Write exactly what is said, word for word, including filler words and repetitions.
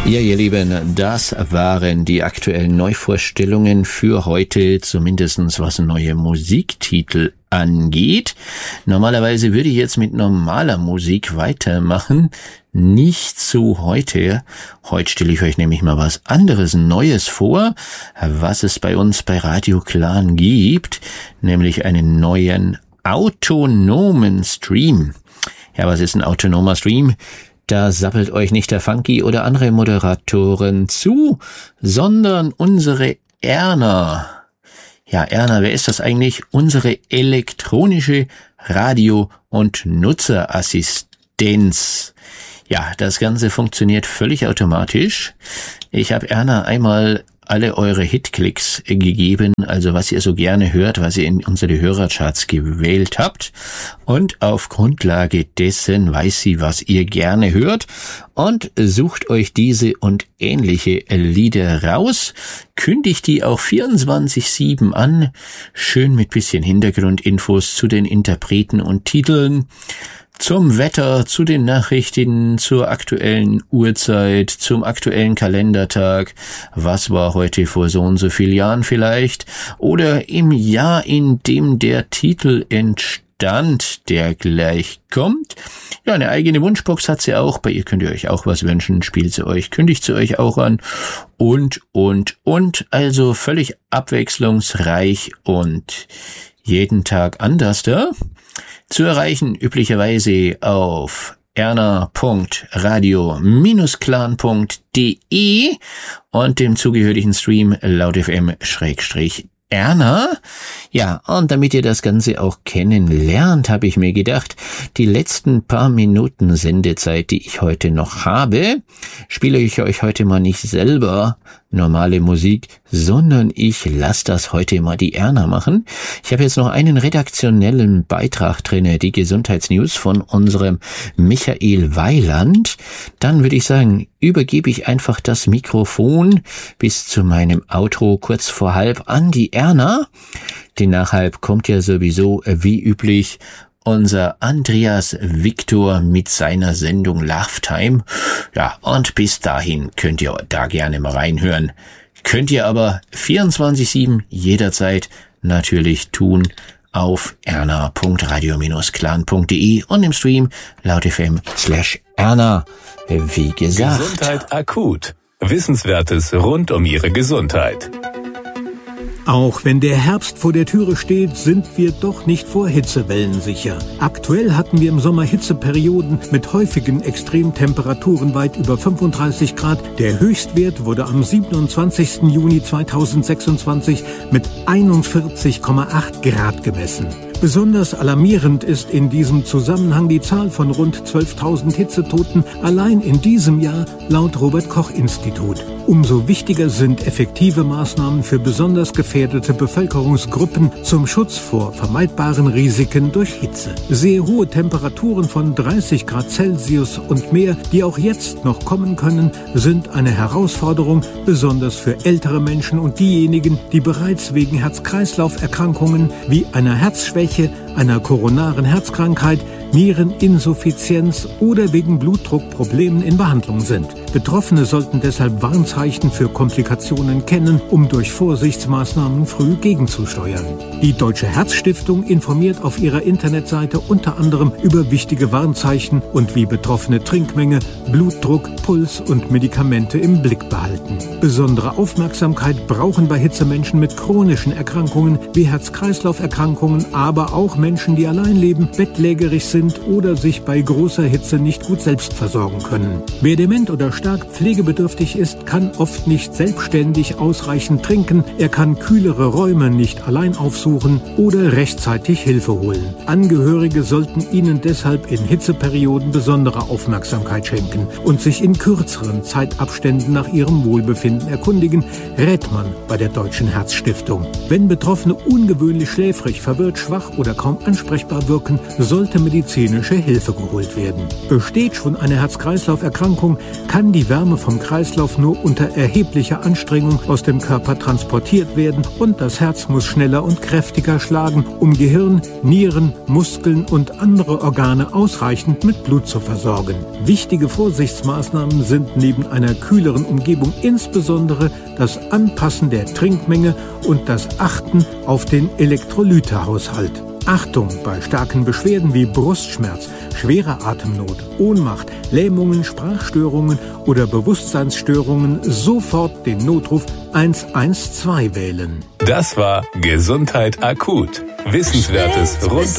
Ja, ihr Lieben, das waren die aktuellen Neuvorstellungen für heute, zumindestens was neue Musiktitel angeht. Normalerweise würde ich jetzt mit normaler Musik weitermachen. Nicht so heute. Heute stelle ich euch nämlich mal was anderes Neues vor, was es bei uns bei Radio Clan gibt, nämlich einen neuen autonomen Stream. Ja, was ist ein autonomer Stream? Da sappelt euch nicht der Funky oder andere Moderatoren zu, sondern unsere Erna. Ja, Erna, wer ist das eigentlich? Unsere elektronische Radio- und Nutzerassistenz. Ja, das Ganze funktioniert völlig automatisch. Ich habe Erna einmal alle eure Hitklicks gegeben, also was ihr so gerne hört, was ihr in unsere Hörercharts gewählt habt. Und auf Grundlage dessen weiß sie, was ihr gerne hört und sucht euch diese und ähnliche Lieder raus, kündigt die auch vierundzwanzig sieben an, schön mit bisschen Hintergrundinfos zu den Interpreten und Titeln, zum Wetter, zu den Nachrichten, zur aktuellen Uhrzeit, zum aktuellen Kalendertag, was war heute vor so und so vielen Jahren vielleicht, oder im Jahr, in dem der Titel entstand, der gleich kommt. Ja, eine eigene Wunschbox hat sie auch, bei ihr könnt ihr euch auch was wünschen, spielt sie euch, kündigt sie euch auch an und, und, und, also völlig abwechslungsreich und jeden Tag anders da. Zu erreichen üblicherweise auf erna punkt radio Bindestrich clan punkt de und dem zugehörigen Stream lautfm Schrägstrich Erna. Ja, und damit ihr das Ganze auch kennenlernt, habe ich mir gedacht, die letzten paar Minuten Sendezeit, die ich heute noch habe, spiele ich euch heute mal nicht selber normale Musik, sondern ich lasse das heute mal die Erna machen. Ich habe jetzt noch einen redaktionellen Beitrag drinne, die Gesundheitsnews von unserem Michael Weiland. Dann würde ich sagen, übergebe ich einfach das Mikrofon bis zu meinem Outro kurz vor halb an die Erna. Den Nachhalb kommt ja sowieso wie üblich unser Andreas Victor mit seiner Sendung Love Time. Ja, und bis dahin könnt ihr da gerne mal reinhören. Könnt ihr aber vierundzwanzig sieben jederzeit natürlich tun auf erna punkt radio Bindestrich clan punkt de und im Stream lautfm slash Erna. Wie gesagt. Gesundheit akut. Wissenswertes rund um Ihre Gesundheit. Auch wenn der Herbst vor der Türe steht, sind wir doch nicht vor Hitzewellen sicher. Aktuell hatten wir im Sommer Hitzeperioden mit häufigen Extremtemperaturen weit über fünfunddreißig Grad. Der Höchstwert wurde am siebenundzwanzigsten Juni zweitausendsechsundzwanzig mit einundvierzig Komma acht Grad gemessen. Besonders alarmierend ist in diesem Zusammenhang die Zahl von rund zwölftausend Hitzetoten allein in diesem Jahr laut Robert-Koch-Institut. Umso wichtiger sind effektive Maßnahmen für besonders gefährdete Bevölkerungsgruppen zum Schutz vor vermeidbaren Risiken durch Hitze. Sehr hohe Temperaturen von dreißig Grad Celsius und mehr, die auch jetzt noch kommen können, sind eine Herausforderung, besonders für ältere Menschen und diejenigen, die bereits wegen Herz-Kreislauf-Erkrankungen wie einer Herzschwäche, einer koronaren Herzkrankheit, Niereninsuffizienz oder wegen Blutdruckproblemen in Behandlung sind. Betroffene sollten deshalb Warnzeichen für Komplikationen kennen, um durch Vorsichtsmaßnahmen früh gegenzusteuern. Die Deutsche Herzstiftung informiert auf ihrer Internetseite unter anderem über wichtige Warnzeichen und wie Betroffene Trinkmenge, Blutdruck, Puls und Medikamente im Blick behalten. Besondere Aufmerksamkeit brauchen bei Hitze Menschen mit chronischen Erkrankungen wie Herz-Kreislauf-Erkrankungen, aber auch Menschen, die allein leben, bettlägerig sind oder sich bei großer Hitze nicht gut selbst versorgen können. Wer dement oder stark pflegebedürftig ist, kann oft nicht selbstständig ausreichend trinken, er kann kühlere Räume nicht allein aufsuchen oder rechtzeitig Hilfe holen. Angehörige sollten ihnen deshalb in Hitzeperioden besondere Aufmerksamkeit schenken und sich in kürzeren Zeitabständen nach ihrem Wohlbefinden erkundigen, rät man bei der Deutschen Herzstiftung. Wenn Betroffene ungewöhnlich schläfrig, verwirrt, schwach oder kaum kaum ansprechbar wirken, sollte medizinische Hilfe geholt werden. Besteht schon eine Herz-Kreislauf-Erkrankung, kann die Wärme vom Kreislauf nur unter erheblicher Anstrengung aus dem Körper transportiert werden und das Herz muss schneller und kräftiger schlagen, um Gehirn, Nieren, Muskeln und andere Organe ausreichend mit Blut zu versorgen. Wichtige Vorsichtsmaßnahmen sind neben einer kühleren Umgebung insbesondere das Anpassen der Trinkmenge und das Achten auf den Elektrolytehaushalt. Achtung bei starken Beschwerden wie Brustschmerz, schwerer Atemnot, Ohnmacht, Lähmungen, Sprachstörungen oder Bewusstseinsstörungen sofort den Notruf eins eins zwei wählen. Das war Gesundheit akut. Wissenswertes rund